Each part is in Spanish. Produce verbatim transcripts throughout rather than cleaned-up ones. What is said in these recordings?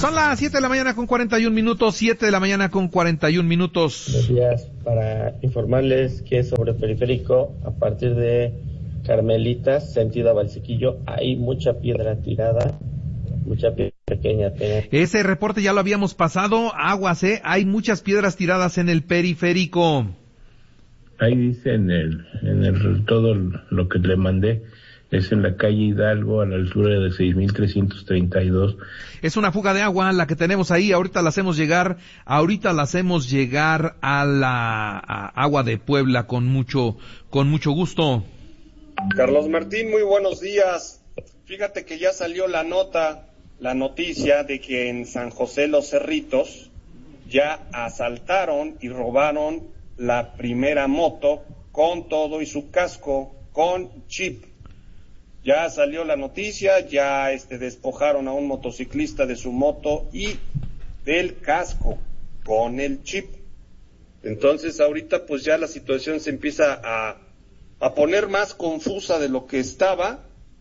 Son las siete de la mañana con cuarenta y un minutos, siete de la mañana con cuarenta y un minutos. Buenos días, para informarles que sobre Periférico, a partir de Carmelitas, sentido a Valsequillo, hay mucha piedra tirada, mucha piedra pequeña. Pequeña. Ese reporte ya lo habíamos pasado, aguas, eh, hay muchas piedras tiradas en el Periférico. Ahí dice en el, en el, todo lo que le mandé, es en la calle Hidalgo, a la altura de seis mil trescientos treinta y dos. Es una fuga de agua la que tenemos ahí, ahorita la hacemos llegar, ahorita la hacemos llegar a la a agua de Puebla con mucho, con mucho gusto. Carlos Martín, muy buenos días. Fíjate que ya salió la nota, la noticia de que en San José Los Cerritos ya asaltaron y robaron la primera moto con todo y su casco, con chip. Ya salió la noticia, ya este despojaron a un motociclista de su moto y del casco con el chip. Entonces ahorita pues ya la situación se empieza a, a poner más confusa de lo que estaba,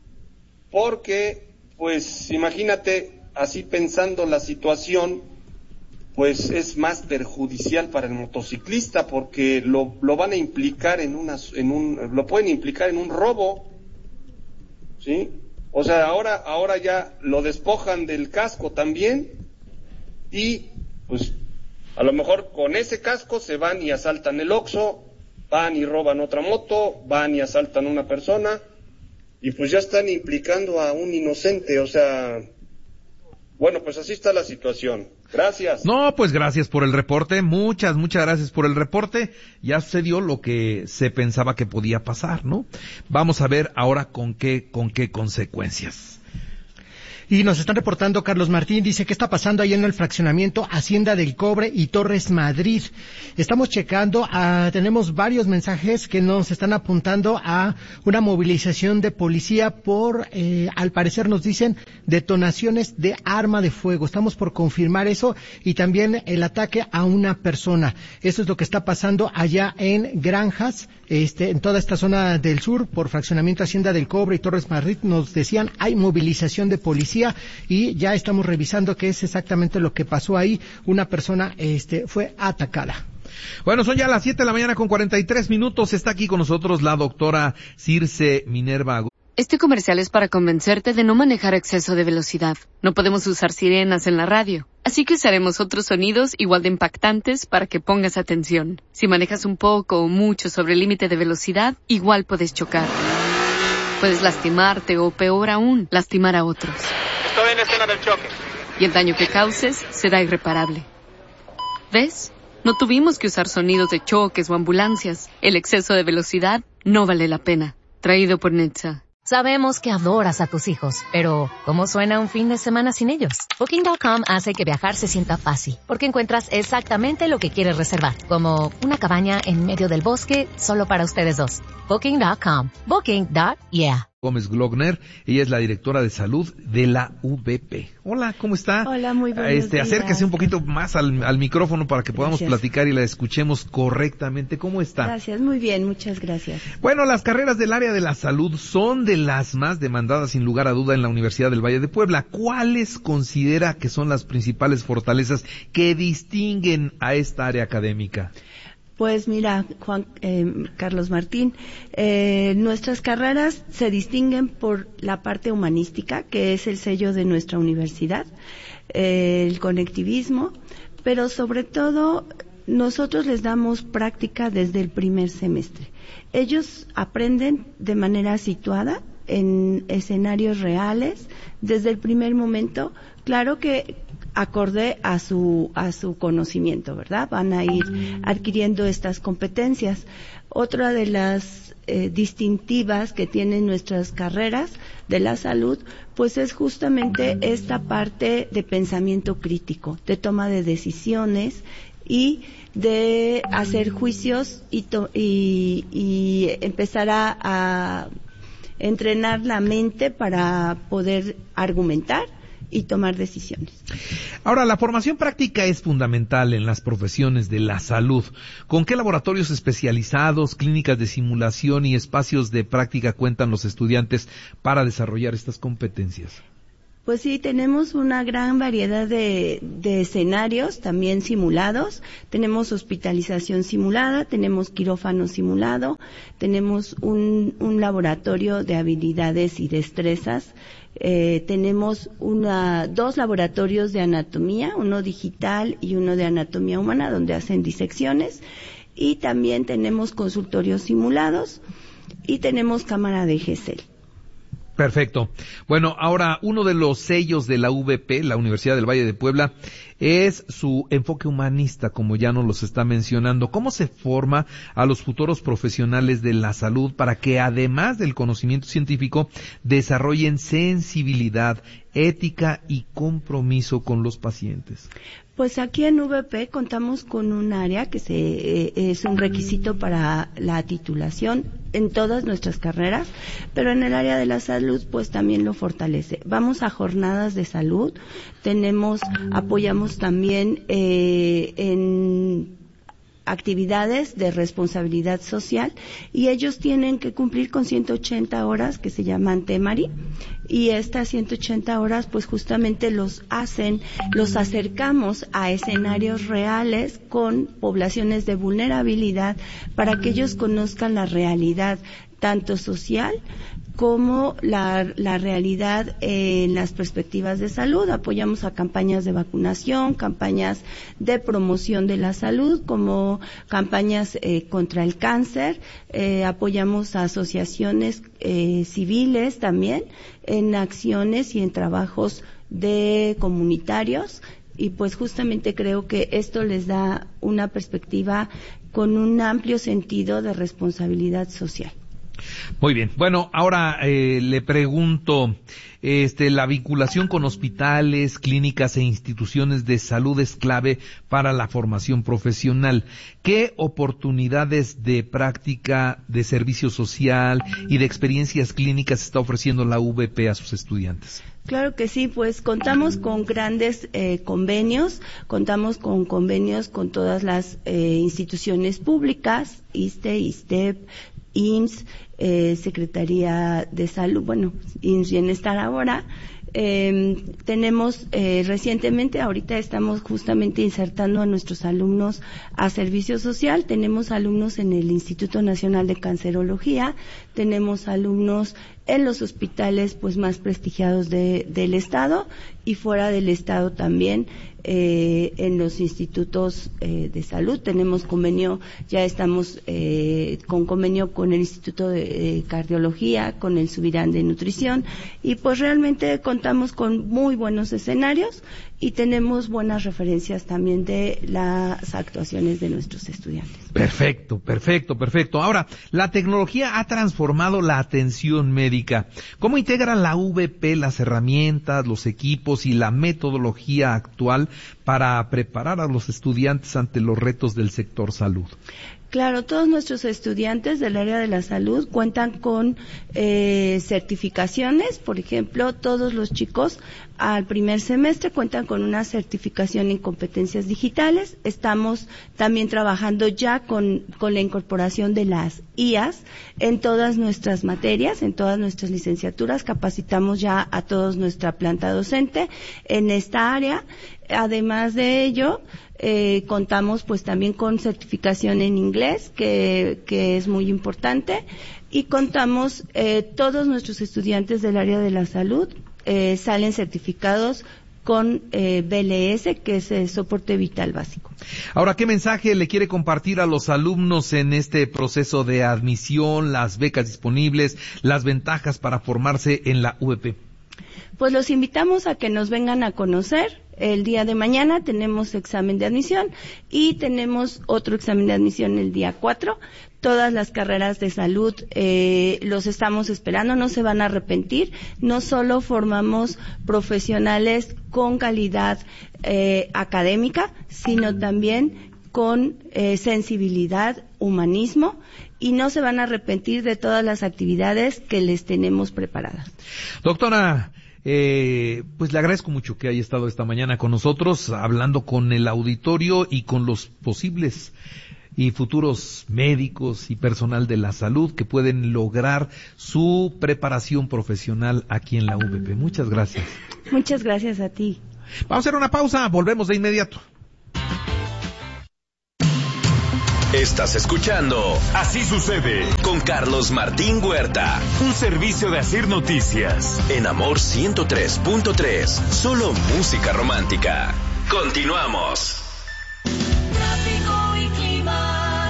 porque pues imagínate, así pensando la situación, pues es más perjudicial para el motociclista, porque lo, lo van a implicar en una, en un, lo pueden implicar en un robo. ¿Sí? O sea, ahora, ahora ya lo despojan del casco también y pues a lo mejor con ese casco se van y asaltan el Oxxo, van y roban otra moto, van y asaltan a una persona y pues ya están implicando a un inocente, o sea, bueno, pues así está la situación. Gracias. No, pues gracias por el reporte, muchas, muchas gracias por el reporte. Ya sucedió lo que se pensaba que podía pasar, ¿no? Vamos a ver ahora con qué, con qué consecuencias. Y nos están reportando, Carlos Martín, dice, ¿qué está pasando ahí en el fraccionamiento Hacienda del Cobre y Torres Madrid? Estamos checando, uh, tenemos varios mensajes que nos están apuntando a una movilización de policía por, eh, al parecer nos dicen, detonaciones de arma de fuego. Estamos por confirmar eso y también el ataque a una persona. Eso es lo que está pasando allá en Granjas, este, en toda esta zona del sur, por fraccionamiento Hacienda del Cobre y Torres Madrid. Nos decían, hay movilización de policía. Y ya estamos revisando qué es exactamente lo que pasó ahí. Una persona este fue atacada. Bueno, son ya las siete de la mañana con cuarenta y tres minutos. Está aquí con nosotros la doctora Circe Minerva. Este comercial es para convencerte de no manejar a exceso de velocidad. No podemos usar sirenas en la radio, así que usaremos otros sonidos igual de impactantes para que pongas atención. Si manejas un poco o mucho sobre el límite de velocidad, igual puedes chocar. Puedes lastimarte o, peor aún, lastimar a otros. Estoy en la escena del choque. Y el daño que causes será irreparable. ¿Ves? No tuvimos que usar sonidos de choques o ambulancias. El exceso de velocidad no vale la pena. Traído por Netza. Sabemos que adoras a tus hijos, pero ¿cómo suena un fin de semana sin ellos? Booking punto com hace que viajar se sienta fácil, porque encuentras exactamente lo que quieres reservar, como una cabaña en medio del bosque solo para ustedes dos. Booking punto com. Booking. Yeah. Gómez Glogner, ella es la directora de salud de la U V P. Hola, ¿cómo está? Hola, muy buenos este, días. Acérquese un poquito más al, al micrófono para que podamos gracias. platicar y la escuchemos correctamente. ¿Cómo está? Gracias, muy bien, muchas gracias. Bueno, las carreras del área de la salud son de las más demandadas sin lugar a duda en la Universidad del Valle de Puebla. ¿Cuáles considera que son las principales fortalezas que distinguen a esta área académica? Pues mira, Juan eh, Carlos Martín, eh, nuestras carreras se distinguen por la parte humanística, que es el sello de nuestra universidad, eh, el conectivismo, pero sobre todo nosotros les damos práctica desde el primer semestre. Ellos aprenden de manera situada en escenarios reales desde el primer momento. Claro que acorde a su a su conocimiento, ¿verdad? Van a ir adquiriendo estas competencias. Otra de las eh, distintivas que tienen nuestras carreras de la salud, pues es justamente esta parte de pensamiento crítico, de toma de decisiones y de hacer juicios y, to- y, y empezar a, a entrenar la mente para poder argumentar y tomar decisiones. Ahora, la formación práctica es fundamental en las profesiones de la salud. ¿Con qué laboratorios especializados, clínicas de simulación y espacios de práctica cuentan los estudiantes para desarrollar estas competencias? Pues sí, tenemos una gran variedad de, de escenarios, también simulados. Tenemos hospitalización simulada, tenemos quirófano simulado, tenemos un, un laboratorio de habilidades y destrezas. Eh, tenemos una, dos laboratorios de anatomía, uno digital y uno de anatomía humana, donde hacen disecciones. Y también tenemos consultorios simulados y tenemos cámara de Gesell. Perfecto. Bueno, ahora uno de los sellos de la U V P, la Universidad del Valle de Puebla, es su enfoque humanista, como ya nos los está mencionando. ¿Cómo se forma a los futuros profesionales de la salud para que, además del conocimiento científico, desarrollen sensibilidad, ética y compromiso con los pacientes? Pues aquí en U V P contamos con un área que se, eh, es un requisito para la titulación en todas nuestras carreras, pero en el área de la salud pues también lo fortalece. Vamos a jornadas de salud, tenemos, apoyamos también eh, en actividades de responsabilidad social y ellos tienen que cumplir con ciento ochenta horas que se llaman TEMARI, y estas ciento ochenta horas pues justamente los hacen, los acercamos a escenarios reales con poblaciones de vulnerabilidad para que ellos conozcan la realidad tanto social como la, la realidad en las perspectivas de salud. Apoyamos a campañas de vacunación, campañas de promoción de la salud, como campañas eh, contra el cáncer. Eh, apoyamos a asociaciones eh, civiles también en acciones y en trabajos de comunitarios. Y pues justamente creo que esto les da una perspectiva con un amplio sentido de responsabilidad social. Muy bien. Bueno, ahora eh, le pregunto, este, la vinculación con hospitales, clínicas e instituciones de salud es clave para la formación profesional. ¿Qué oportunidades de práctica, de servicio social y de experiencias clínicas está ofreciendo la U V P a sus estudiantes? Claro que sí, pues contamos con grandes eh, convenios, contamos con convenios con todas las eh, instituciones públicas, ISSSTE, ISSSTEP, I M S S, eh, Secretaría de Salud, bueno, I M S S Bienestar ahora. Eh, tenemos eh, recientemente, ahorita estamos justamente insertando a nuestros alumnos a servicio social. Tenemos alumnos en el Instituto Nacional de Cancerología, tenemos alumnos en los hospitales pues más prestigiados de, del estado y fuera del estado también. Eh, en los institutos eh, de salud tenemos convenio, ya estamos eh, con convenio con el Instituto de eh, Cardiología, con el Subirán de Nutrición, y pues realmente contamos con muy buenos escenarios y tenemos buenas referencias también de las actuaciones de nuestros estudiantes. Perfecto, perfecto, perfecto. Ahora, la tecnología ha transformado la atención médica. ¿Cómo integra la U V P las herramientas, los equipos y la metodología actual para preparar a los estudiantes ante los retos del sector salud? Claro, todos nuestros estudiantes del área de la salud cuentan con eh, certificaciones. Por ejemplo, todos los chicos al primer semestre cuentan con una certificación en competencias digitales. Estamos también trabajando ya con, con la incorporación de las I As en todas nuestras materias, en todas nuestras licenciaturas. Capacitamos ya a toda nuestra planta docente en esta área. Además de ello, eh, contamos pues también con certificación en inglés, que, que es muy importante, y contamos, eh, todos nuestros estudiantes del área de la salud eh, salen certificados con eh, B L S, que es el soporte vital básico. Ahora, ¿qué mensaje le quiere compartir a los alumnos en este proceso de admisión, las becas disponibles, las ventajas para formarse en la U V P? Pues los invitamos a que nos vengan a conocer. El día de mañana tenemos examen de admisión y tenemos otro examen de admisión el día cuatro. Todas las carreras de salud eh, los estamos esperando, no se van a arrepentir. No solo formamos profesionales con calidad eh, académica, sino también con eh, sensibilidad, humanismo, y no se van a arrepentir de todas las actividades que les tenemos preparadas. Doctora, Eh, pues le agradezco mucho que haya estado esta mañana con nosotros, hablando con el auditorio y con los posibles y futuros médicos y personal de la salud que pueden lograr su preparación profesional aquí en la U V P. Muchas gracias. Muchas gracias a ti. Vamos a hacer una pausa, volvemos de inmediato. Estás escuchando Así Sucede con Carlos Martín Huerta. Un servicio de Asir Noticias. En Amor ciento tres punto tres. Solo música romántica. Continuamos. Tráfico y clima.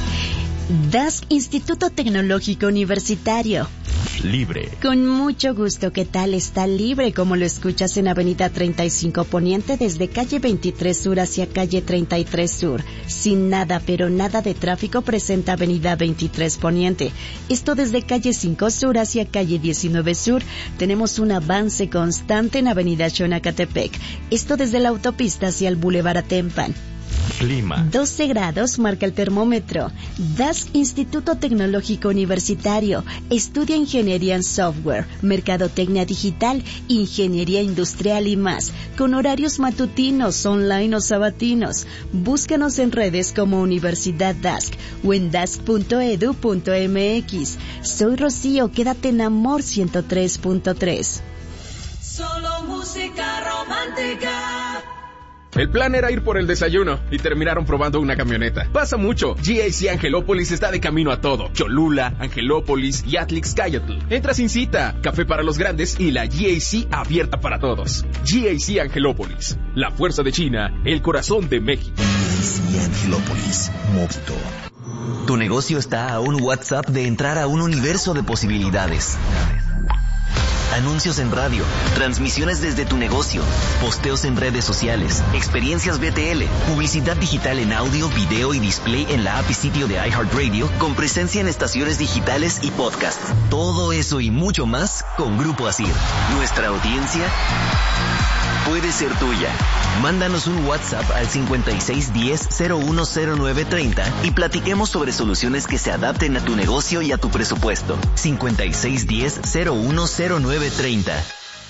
D A S C Instituto Tecnológico Universitario. Libre. Con mucho gusto, ¿qué tal? Está libre, como lo escuchas, en Avenida treinta y cinco Poniente, desde calle veintitrés Sur hacia calle treinta y tres Sur. Sin nada, pero nada de tráfico, presenta Avenida veintitrés Poniente. Esto desde calle cinco Sur hacia calle diecinueve Sur. Tenemos un avance constante en Avenida Xonacatepec. Esto desde la autopista hacia el Boulevard Atempan. Clima. doce grados marca el termómetro. D A S C Instituto Tecnológico Universitario. Estudia Ingeniería en Software, Mercadotecnia Digital, Ingeniería Industrial y más. Con horarios matutinos, online o sabatinos. Búscanos en redes como Universidad D A S C o en dasc punto edu punto mx. Soy Rocío, quédate en Amor ciento tres punto tres. Solo música romántica. El plan era ir por el desayuno y terminaron probando una camioneta. Pasa mucho. G A C Angelópolis está de camino a todo. Cholula, Angelópolis y Atlix-Cayetl. Entra sin cita. Café para los grandes y la G A C abierta para todos. G A C Angelópolis. La fuerza de China, el corazón de México. G A C Angelópolis. Movito. Tu negocio está a un WhatsApp de entrar a un universo de posibilidades. Anuncios en radio, transmisiones desde tu negocio, posteos en redes sociales, experiencias B T L, publicidad digital en audio, video y display en la app y sitio de iHeartRadio, con presencia en estaciones digitales y podcasts. Todo eso y mucho más con Grupo Asir. Nuestra audiencia puede ser tuya. Mándanos un WhatsApp al cincuenta y seis diez cero uno cero nueve treinta y platiquemos sobre soluciones que se adapten a tu negocio y a tu presupuesto. cincuenta y seis diez cero uno cero nueve treinta.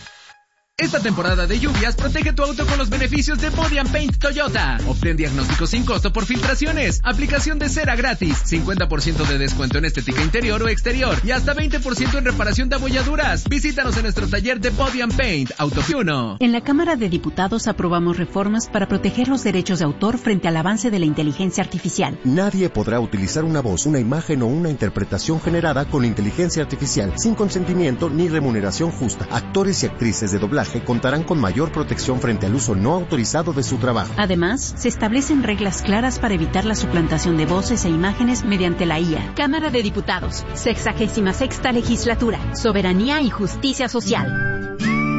Esta temporada de lluvias, protege tu auto con los beneficios de Body and Paint Toyota. Obtén diagnóstico sin costo por filtraciones, aplicación de cera gratis, cincuenta por ciento de descuento en estética interior o exterior y hasta veinte por ciento en reparación de abolladuras. Visítanos en nuestro taller de Body and Paint, Autopiuno. En la Cámara de Diputados aprobamos reformas para proteger los derechos de autor frente al avance de la inteligencia artificial. Nadie podrá utilizar una voz, una imagen o una interpretación generada con inteligencia artificial sin consentimiento ni remuneración justa. Actores y actrices de doblaje contarán con mayor protección frente al uso no autorizado de su trabajo. Además, se establecen reglas claras para evitar la suplantación de voces e imágenes mediante la I A. Cámara de Diputados, sexagésima sexta legislatura, soberanía y justicia social.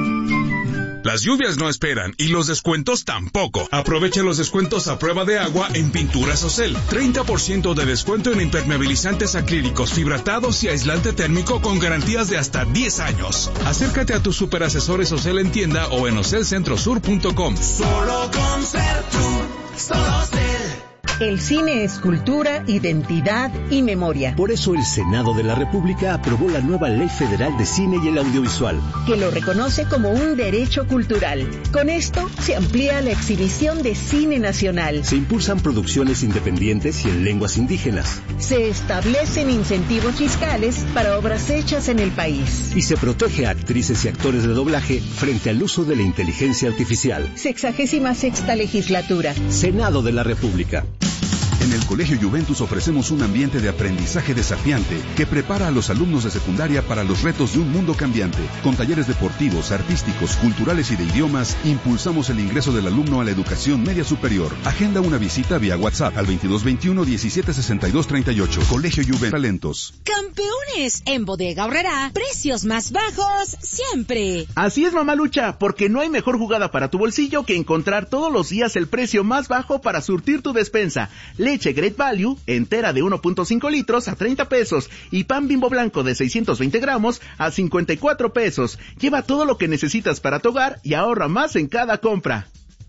Las lluvias no esperan y los descuentos tampoco. Aprovecha los descuentos a prueba de agua en Pinturas Ocel. treinta por ciento de descuento en impermeabilizantes acrílicos, fibratados y aislante térmico con garantías de hasta diez años. Acércate a tus superasesores Ocel en tienda o en ocel centro sur punto com. Solo con Sertur, solo Ocel. El cine es cultura, identidad y memoria. Por eso el Senado de la República aprobó la nueva Ley Federal de Cine y el Audiovisual, que lo reconoce como un derecho cultural. Con esto se amplía la exhibición de cine nacional. Se impulsan producciones independientes y en lenguas indígenas. Se establecen incentivos fiscales para obras hechas en el país. Y se protege a actrices y actores de doblaje frente al uso de la inteligencia artificial. Sexagésima sexta legislatura. Senado de la República. En el Colegio Juventus ofrecemos un ambiente de aprendizaje desafiante que prepara a los alumnos de secundaria para los retos de un mundo cambiante. Con talleres deportivos, artísticos, culturales y de idiomas, impulsamos el ingreso del alumno a la educación media superior. Agenda una visita vía WhatsApp al veintidós veintiuno diecisiete sesenta y dos treinta y ocho. Colegio Juventus. Talentos. Campeones, en Bodega Aurrerá, precios más bajos siempre. Así es, mamalucha, porque no hay mejor jugada para tu bolsillo que encontrar todos los días el precio más bajo para surtir tu despensa. Leche Great Value, entera de uno punto cinco litros a treinta pesos y pan Bimbo blanco de seiscientos veinte gramos a cincuenta y cuatro pesos. Lleva todo lo que necesitas para tu hogar y ahorra más en cada compra.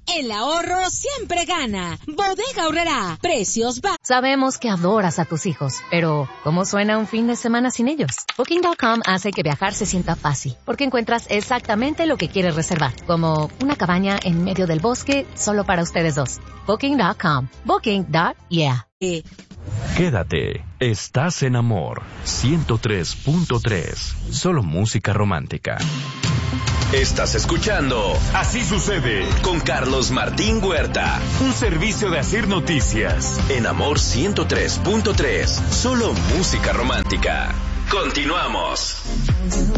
El ahorro siempre gana. Bodega Aurrerá. Precios bajos. Sabemos que adoras a tus hijos, pero ¿cómo suena un fin de semana sin ellos? Booking punto com hace que viajar se sienta fácil, porque encuentras exactamente lo que quieres reservar, como una cabaña en medio del bosque solo para ustedes dos. Booking punto com. Booking. Yeah. Quédate. Estás en Amor. ciento tres punto tres. Solo música romántica. Estás escuchando Así Sucede con Carlos Martín Huerta. Un servicio de Asir Noticias. En Amor ciento tres punto tres. Solo música romántica. Continuamos.